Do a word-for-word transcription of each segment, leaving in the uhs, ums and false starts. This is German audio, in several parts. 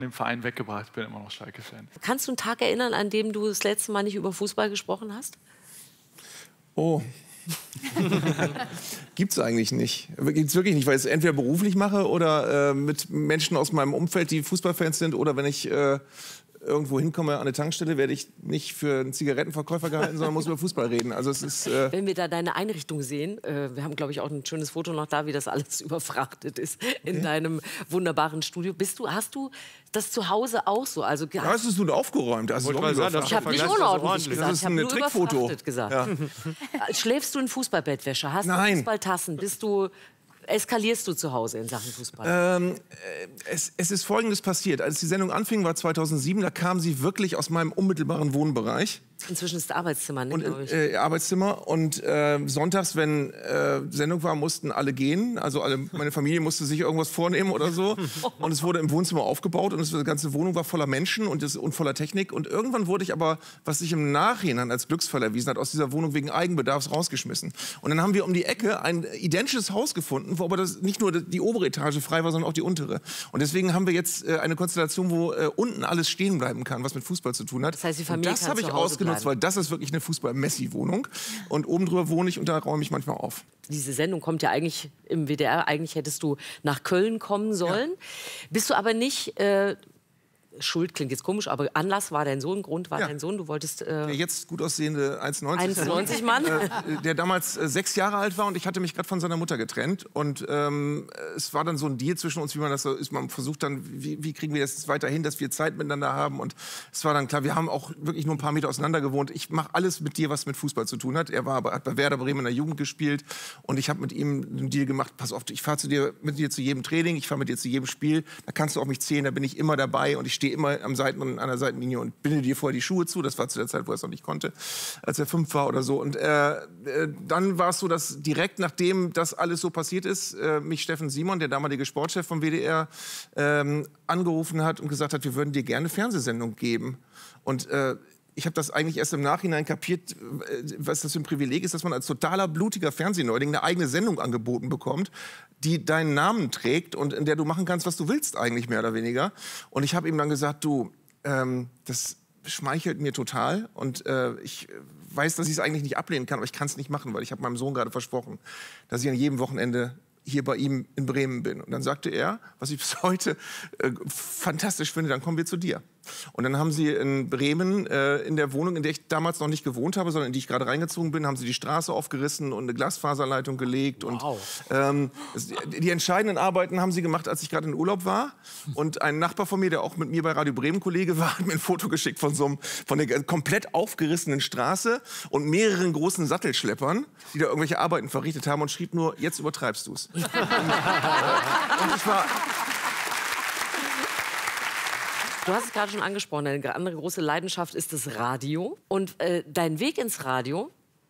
den Verein weggebracht. Ich bin immer noch Schalke-Fan. Kannst du einen Tag erinnern, an dem du das letzte Mal nicht über Fußball gesprochen hast? Oh. Gibt's eigentlich nicht. Gibt's wirklich nicht, weil ich es entweder beruflich mache oder äh, mit Menschen aus meinem Umfeld, die Fußballfans sind, oder wenn ich äh, irgendwo hinkomme an eine Tankstelle, werde ich nicht für einen Zigarettenverkäufer gehalten, sondern muss über Fußball reden. Also es ist, äh Wenn wir da deine Einrichtung sehen, äh, wir haben, glaube ich, auch ein schönes Foto noch da, wie das alles überfrachtet ist in okay. deinem wunderbaren Studio. Bist du, hast du das zu Hause auch so? Also, ja, hast du es nur aufgeräumt? Also ich habe nicht unordentlich gesagt, das ist ich habe ein nur Trickfoto. Überfrachtet gesagt. Ja. Schläfst du in Fußballbettwäsche? Hast Nein. du Fußballtassen? Bist du... Eskalierst du zu Hause in Sachen Fußball? Ähm, es, es ist Folgendes passiert. Als die Sendung anfing, war zweitausendsieben, da kam sie wirklich aus meinem unmittelbaren Wohnbereich. Inzwischen ist das Arbeitszimmer, ne, glaube ich. Äh, Arbeitszimmer. Und äh, sonntags, wenn äh, Sendung war, mussten alle gehen. Also alle, meine Familie musste sich irgendwas vornehmen oder so. Und es wurde im Wohnzimmer aufgebaut und es, die ganze Wohnung war voller Menschen und, das, und voller Technik. Und irgendwann wurde ich aber, was sich im Nachhinein als Glücksfall erwiesen hat, aus dieser Wohnung wegen Eigenbedarfs rausgeschmissen. Und dann haben wir um die Ecke ein identisches Haus gefunden, wo aber das nicht nur die obere Etage frei war, sondern auch die untere. Und deswegen haben wir jetzt äh, eine Konstellation, wo äh, unten alles stehen bleiben kann, was mit Fußball zu tun hat. Das heißt, die Familie und das kann habe ich zu Hause ausgenutzt, bleiben. weil das ist wirklich eine Fußball-Messi-Wohnung. Und oben drüber wohne ich und da räume ich manchmal auf. Diese Sendung kommt ja eigentlich im W D R. Eigentlich hättest du nach Köln kommen sollen. Ja. Bist du aber nicht... Äh, Schuld klingt jetzt komisch, aber Anlass war dein Sohn, Grund war ja. dein Sohn. Du wolltest... Äh, der jetzt gut aussehende eins neunzig eins neunzig Mann. Äh, der damals äh, sechs Jahre alt war und ich hatte mich gerade von seiner Mutter getrennt. Und ähm, es war dann so ein Deal zwischen uns, wie man das so ist. Man versucht dann, wie, wie kriegen wir das weiter hin, dass wir Zeit miteinander haben. Und es war dann klar, wir haben auch wirklich nur ein paar Meter auseinander gewohnt. Ich mache alles mit dir, was mit Fußball zu tun hat. Er war aber, hat bei Werder Bremen in der Jugend gespielt. Und ich habe mit ihm einen Deal gemacht, pass auf, ich fahre zu dir, mit dir zu jedem Training, ich fahre mit dir zu jedem Spiel. Da kannst du auf mich zählen, da bin ich immer dabei und ich stehe immer am Seiten an der Seitenlinie und binde dir vorher die Schuhe zu. Das war zu der Zeit, wo er es noch nicht konnte, als er fünf war oder so. Und äh, äh, dann war es so, dass direkt nachdem das alles so passiert ist, äh, mich Steffen Simon, der damalige Sportchef vom W D R, ähm, angerufen hat und gesagt hat, wir würden dir gerne Fernsehsendung geben. Und äh, ich habe das eigentlich erst im Nachhinein kapiert, was das für ein Privileg ist, dass man als totaler blutiger Fernsehneuling eine eigene Sendung angeboten bekommt, die deinen Namen trägt und in der du machen kannst, was du willst eigentlich, mehr oder weniger. Und ich habe ihm dann gesagt, du, ähm, das schmeichelt mir total und äh, ich weiß, dass ich es eigentlich nicht ablehnen kann, aber ich kann es nicht machen, weil ich habe meinem Sohn gerade versprochen, dass ich an jedem Wochenende hier bei ihm in Bremen bin. Und dann sagte er, was ich bis heute äh, fantastisch finde, dann kommen wir zu dir. Und dann haben sie in Bremen, äh, in der Wohnung, in der ich damals noch nicht gewohnt habe, sondern in die ich gerade reingezogen bin, haben sie die Straße aufgerissen und eine Glasfaserleitung gelegt. Wow. Und ähm, die, die entscheidenden Arbeiten haben sie gemacht, als ich gerade in Urlaub war. Und ein Nachbar von mir, der auch mit mir bei Radio Bremen Kollege war, hat mir ein Foto geschickt von so einem, von der komplett aufgerissenen Straße und mehreren großen Sattelschleppern, die da irgendwelche Arbeiten verrichtet haben und schrieb nur, jetzt übertreibst du's. und, und ich war... Du hast es gerade schon angesprochen, deine andere große Leidenschaft ist das Radio. Und äh, dein Weg ins Radio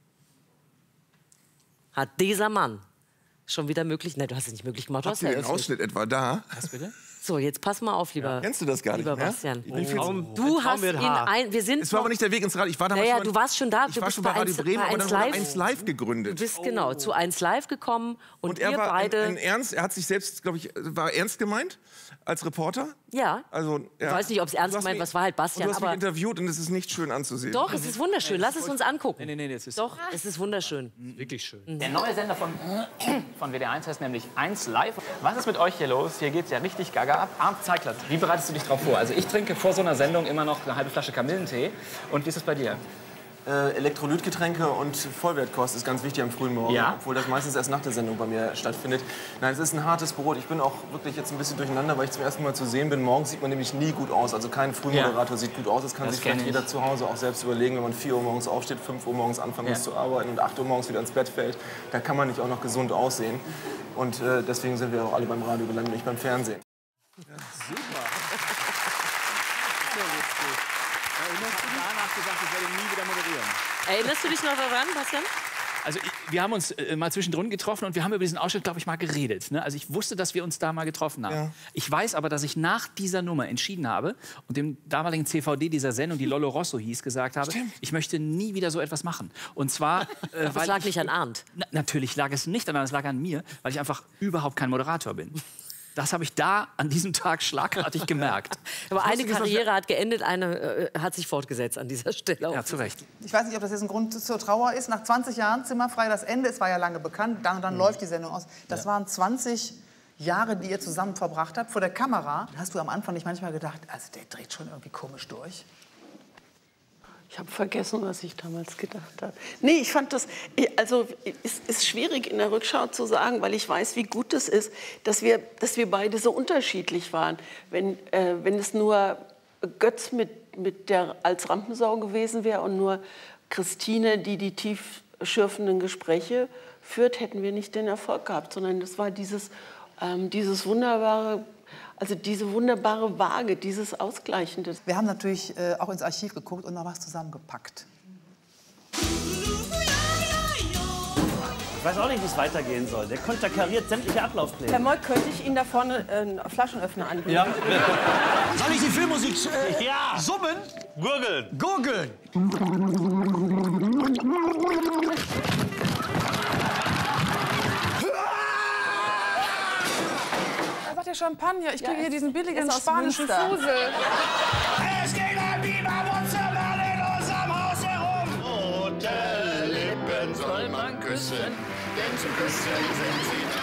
hat dieser Mann schon wieder möglich... Nein, du hast es nicht möglich gemacht. Du hast du den Ausschnitt etwa da? Was bitte? So, jetzt pass mal auf, lieber, ja. Kennst du das gar nicht, lieber ja? Bastian. Ich bin viel oh. Du hast ihn ein... Wir sind es war aber nicht der Weg ins Radio. Ich war damals naja, schon, du warst schon da. Ich du war bist schon bei Radio Bremen, aber dann wurde eins Live gegründet. Du bist oh. genau zu eins Live gekommen und, und er ihr war beide... ein, ein Ernst, er hat sich selbst, glaube ich, war ernst gemeint als Reporter. Ja. Also, ja. Ich weiß nicht, ob es ernst gemeint war, was war halt Bastian. Und du hast aber mich interviewt und es ist nicht schön anzusehen. Doch, es ist wunderschön. Lass es uns angucken. Nee, nee, nee, es ist Doch, es ist wunderschön. Wirklich schön. Der neue Sender von, von W D R eins heißt nämlich eins Live. Was ist mit euch hier los? Hier geht's ja richtig gaga ab. Arndt Zeigler, wie bereitest du dich drauf vor? Also ich trinke vor so einer Sendung immer noch eine halbe Flasche Kamillentee. Und wie ist es bei dir? Äh, Elektrolytgetränke und Vollwertkost ist ganz wichtig am frühen Morgen, ja? obwohl das meistens erst nach der Sendung bei mir stattfindet. Nein, es ist ein hartes Brot. Ich bin auch wirklich jetzt ein bisschen durcheinander, weil ich zum ersten Mal zu sehen bin. Morgens sieht man nämlich nie gut aus. Also kein Frühmoderator ja. sieht gut aus. Das kann das sich vielleicht jeder zu Hause auch selbst überlegen, wenn man vier Uhr morgens aufsteht, fünf Uhr morgens anfangen ja. muss zu arbeiten und acht Uhr morgens wieder ins Bett fällt. Da kann man nicht auch noch gesund aussehen. Und äh, deswegen sind wir auch alle beim Radio gelandet, nicht beim Fernsehen. Ja, super. Gesagt, ich werde nie wieder moderieren. Erinnerst du dich noch daran, Bastian? Also ich, wir haben uns äh, mal zwischendrin getroffen und wir haben über diesen Ausschnitt, glaube ich, mal geredet. Ne? Also ich wusste, dass wir uns da mal getroffen haben. Ja. Ich weiß aber, dass ich nach dieser Nummer entschieden habe und dem damaligen C V D dieser Sendung, die Lollo Rosso hieß, gesagt habe, Stimmt. ich möchte nie wieder so etwas machen. Und zwar... Äh, das lag ich, nicht an Arndt. Na, natürlich lag es nicht an Arndt, es lag an mir, weil ich einfach überhaupt kein Moderator bin. Das habe ich da an diesem Tag schlagartig gemerkt. Aber eine Karriere hat geendet, eine äh, hat sich fortgesetzt an dieser Stelle. Ja, zu Recht. Ich weiß nicht, ob das jetzt ein Grund zur Trauer ist. Nach zwanzig Jahren Zimmerfrei, das Ende, es war ja lange bekannt, dann, dann mhm. läuft die Sendung aus. Das ja. waren zwanzig Jahre, die ihr zusammen verbracht habt, vor der Kamera. Hast du am Anfang nicht manchmal gedacht, also der dreht schon irgendwie komisch durch? Ich habe vergessen, was ich damals gedacht habe. Nee, ich fand das, also es ist schwierig in der Rückschau zu sagen, weil ich weiß, wie gut es ist, dass wir, dass wir beide so unterschiedlich waren. Wenn, äh, wenn es nur Götz mit, mit der als Rampensau gewesen wäre und nur Christine, die die tiefschürfenden Gespräche führt, hätten wir nicht den Erfolg gehabt, sondern das war dieses, ähm, dieses wunderbare, also diese wunderbare Waage, dieses Ausgleichende. Wir haben natürlich äh, auch ins Archiv geguckt und noch was zusammengepackt. Ich weiß auch nicht, wie es weitergehen soll. Der konterkariert sämtliche Ablaufpläne. Herr Moik, könnte ich Ihnen da vorne äh, einen Flaschenöffner anbieten? Ja. Soll ich die Filmmusik äh, ja. summen? Gurgeln. Gurgeln. Der Champagner, ich kriege ja, hier diesen billigen spanischen Münster. Fusel. Es geht ein Biber wunderbar in unserem Haus herum. Rote Lippen soll man küssen, denn zu küssen sind sie